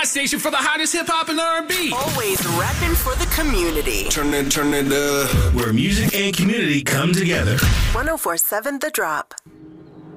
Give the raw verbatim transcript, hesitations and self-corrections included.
my station for the hottest hip hop and R and B. Always rapping for the community. Turn it, turn it up. Where music and community come together. one oh four point seven The Drop.